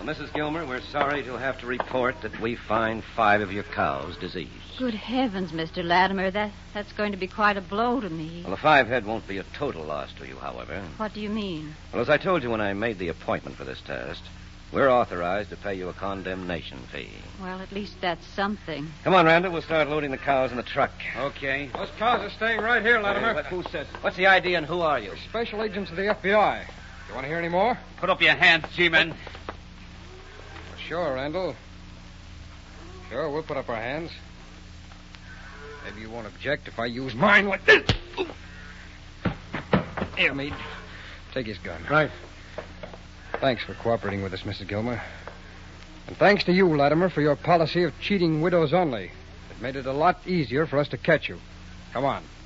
Well, Mrs. Gilmer, we're sorry to have to report that we find 5 of your cows diseased. Good heavens, Mr. Latimer. That's going to be quite a blow to me. Well, the 5 head won't be a total loss to you, however. What do you mean? Well, as I told you when I made the appointment for this test, we're authorized to pay you a condemnation fee. Well, at least that's something. Come on, Randall. We'll start loading the cows in the truck. Okay. Those cows are staying right here, Latimer. Who says? What's the idea and who are you? We're special agents of the FBI. You want to hear any more? Put up your hands, G-men. Well, sure, Randall. Sure, we'll put up our hands. Maybe you won't object if I use mine like this. Here, Meade. Take his gun. Right. Thanks for cooperating with us, Mrs. Gilmer. And thanks to you, Latimer, for your policy of cheating widows only. It made it a lot easier for us to catch you. Come on.